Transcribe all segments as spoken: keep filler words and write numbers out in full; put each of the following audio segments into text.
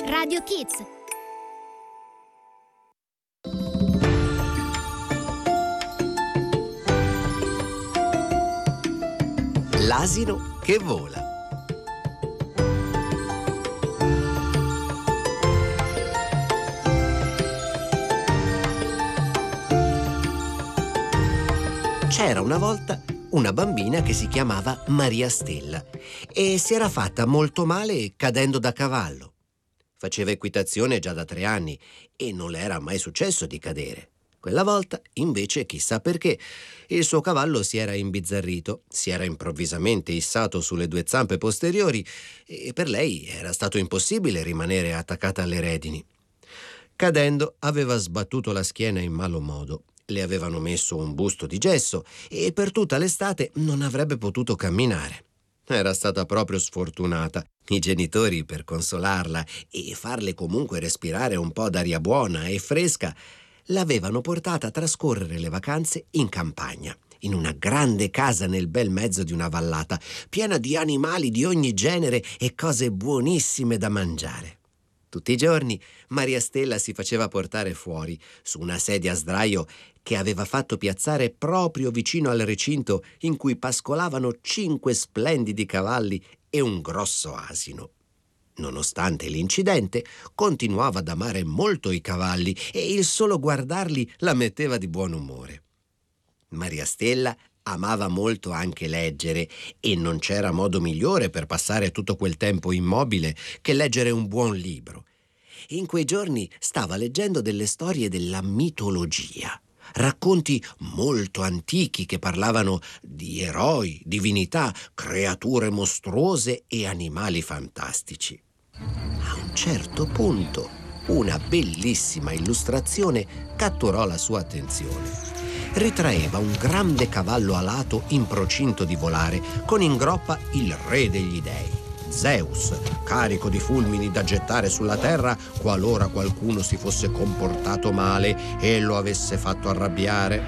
Radio Kids. L'asino che vola. C'era una volta una bambina che si chiamava Maria Stella e si era fatta molto male cadendo da cavallo. Faceva equitazione già da tre anni e non le era mai successo di cadere. Quella volta, invece, chissà perché, il suo cavallo si era imbizzarrito, si era improvvisamente issato sulle due zampe posteriori e per lei era stato impossibile rimanere attaccata alle redini. Cadendo, aveva sbattuto la schiena in malo modo. Le avevano messo un busto di gesso e per tutta l'estate non avrebbe potuto camminare. Era stata proprio sfortunata. I genitori, per consolarla e farle comunque respirare un po' d'aria buona e fresca, l'avevano portata a trascorrere le vacanze in campagna, in una grande casa nel bel mezzo di una vallata, piena di animali di ogni genere e cose buonissime da mangiare. Tutti i giorni Maria Stella si faceva portare fuori, su una sedia a sdraio che aveva fatto piazzare proprio vicino al recinto in cui pascolavano cinque splendidi cavalli e un grosso asino. Nonostante l'incidente, continuava ad amare molto i cavalli e il solo guardarli la metteva di buon umore. Maria Stella amava molto anche leggere e non c'era modo migliore per passare tutto quel tempo immobile che leggere un buon libro. In quei giorni stava leggendo delle storie della mitologia, racconti molto antichi che parlavano di eroi, divinità, creature mostruose e animali fantastici. A un certo punto, una bellissima illustrazione catturò la sua attenzione. Ritraeva un grande cavallo alato in procinto di volare, con in groppa il re degli dei, Zeus, carico di fulmini da gettare sulla terra qualora qualcuno si fosse comportato male e lo avesse fatto arrabbiare.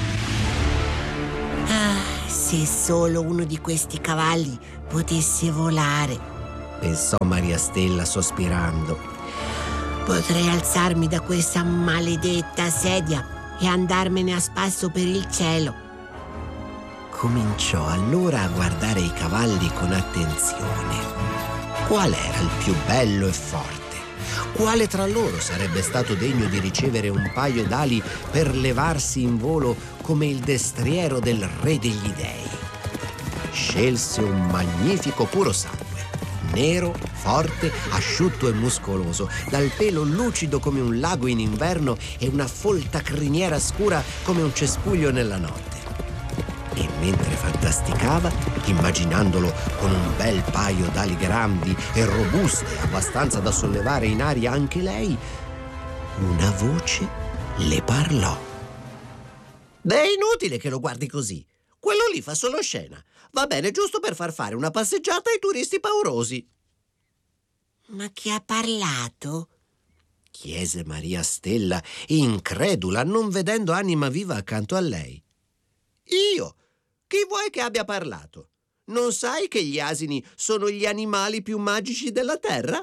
Ah, se solo uno di questi cavalli potesse volare, pensò Maria Stella sospirando. Potrei alzarmi da questa maledetta sedia e andarmene a spasso per il cielo. Cominciò allora a guardare i cavalli con attenzione. Qual era il più bello e forte? Quale tra loro sarebbe stato degno di ricevere un paio d'ali per levarsi in volo come il destriero del re degli dei? Scelse un magnifico puro sangue, nero, forte, asciutto e muscoloso, dal pelo lucido come un lago in inverno e una folta criniera scura come un cespuglio nella notte. E mentre fantasticava, immaginandolo con un bel paio d'ali grandi e robuste, abbastanza da sollevare in aria anche lei, una voce le parlò. Beh, è inutile che lo guardi così. Quello lì fa solo scena. Va bene giusto per far fare una passeggiata ai turisti paurosi. Ma chi ha parlato? Chiese Maria Stella, incredula, non vedendo Anima Viva accanto a lei. Io? Chi vuoi che abbia parlato? Non sai che gli asini sono gli animali più magici della terra?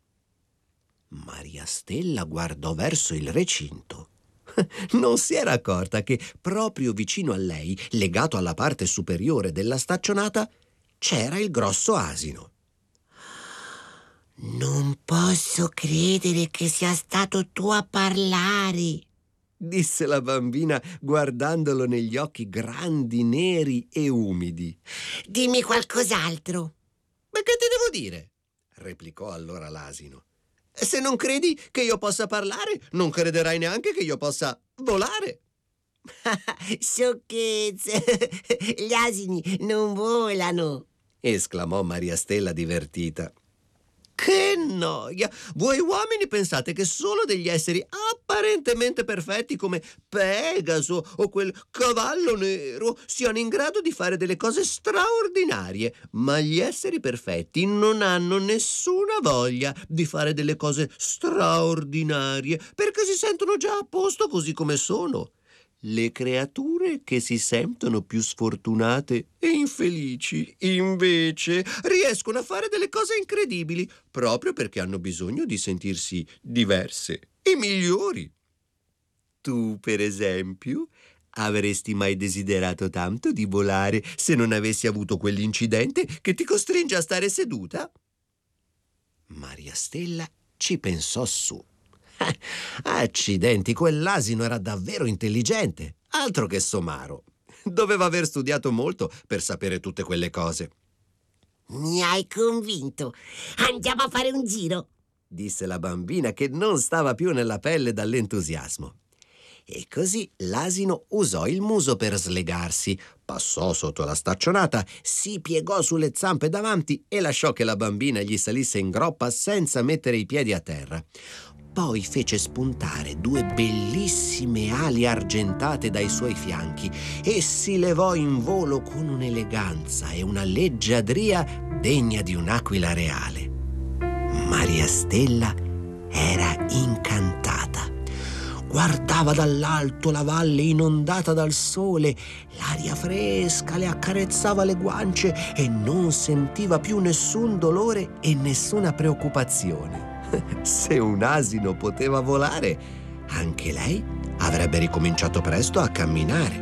Maria Stella guardò verso il recinto. Non si era accorta che proprio vicino a lei, legato alla parte superiore della staccionata, c'era il grosso asino. Non posso credere che sia stato tu a parlare, disse la bambina guardandolo negli occhi grandi, neri e umidi. Dimmi qualcos'altro. Ma che ti devo dire? Replicò allora l'asino. Se non credi che io possa parlare, non crederai neanche che io possa volare. Sciocchezze! Gli asini non volano! Esclamò Maria Stella divertita. Che noia! Voi uomini pensate che solo degli esseri apparentemente perfetti come Pegaso o quel cavallo nero siano in grado di fare delle cose straordinarie, ma gli esseri perfetti non hanno nessuna voglia di fare delle cose straordinarie perché si sentono già a posto così come sono. Le creature che si sentono più sfortunate e infelici, invece, riescono a fare delle cose incredibili, proprio perché hanno bisogno di sentirsi diverse e migliori. Tu, per esempio, avresti mai desiderato tanto di volare se non avessi avuto quell'incidente che ti costringe a stare seduta? Maria Stella ci pensò su. Accidenti, quell'asino era davvero intelligente, altro che somaro. Doveva aver studiato molto per sapere tutte quelle cose. Mi hai convinto. Andiamo a fare un giro, disse la bambina, che non stava più nella pelle dall'entusiasmo. E così l'asino usò il muso per slegarsi, passò sotto la staccionata, si piegò sulle zampe davanti e lasciò che la bambina gli salisse in groppa senza mettere i piedi a terra. Poi fece spuntare due bellissime ali argentate dai suoi fianchi e si levò in volo con un'eleganza e una leggiadria degna di un'aquila reale. Maria Stella era incantata. Guardava dall'alto la valle inondata dal sole, l'aria fresca le accarezzava le guance e non sentiva più nessun dolore e nessuna preoccupazione. Se un asino poteva volare, anche lei avrebbe ricominciato presto a camminare.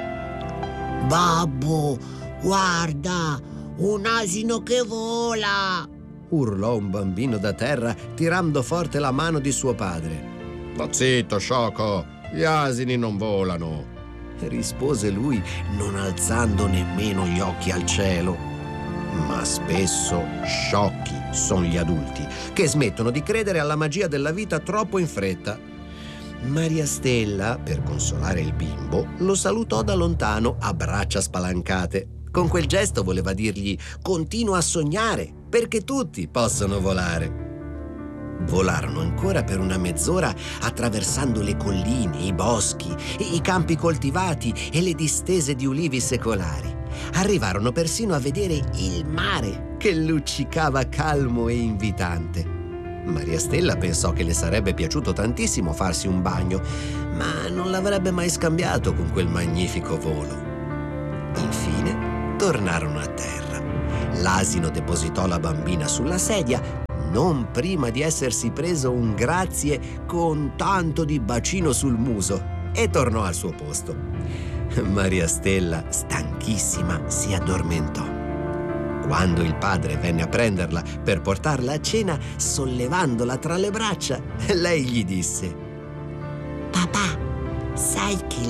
Babbo, guarda, un asino che vola! Urlò un bambino da terra tirando forte la mano di suo padre. Sta zitto, sciocco, gli asini non volano, rispose lui, non alzando nemmeno gli occhi al cielo. Ma spesso sciocchi sono gli adulti che smettono di credere alla magia della vita troppo in fretta. Maria Stella, per consolare il bimbo, lo salutò da lontano a braccia spalancate. Con quel gesto voleva dirgli: continua a sognare, perché tutti possono volare. Volarono ancora per una mezz'ora attraversando le colline, i boschi, i campi coltivati e le distese di ulivi secolari. Arrivarono persino a vedere il mare che luccicava calmo e invitante. Maria Stella pensò che le sarebbe piaciuto tantissimo farsi un bagno, ma non l'avrebbe mai scambiato con quel magnifico volo. Infine tornarono a terra. L'asino depositò la bambina sulla sedia, non prima di essersi preso un grazie con tanto di bacino sul muso, e tornò al suo posto. Maria Stella, stanchissima, si addormentò. Quando il padre venne a prenderla per portarla a cena, sollevandola tra le braccia, lei gli disse: Papà, sai che